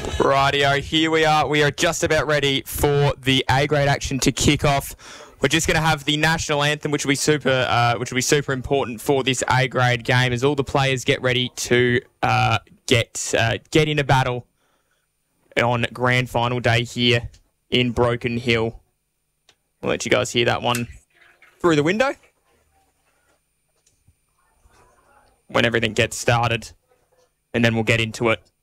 Rightio, here we are. We are just about ready for the A-grade action to kick off. We're just going to have the national anthem, which will be super important for this A-grade game, as all the players get ready to get into battle on grand final day here in Broken Hill. We'll let you guys hear that one through the window when everything gets started, and then we'll get into it.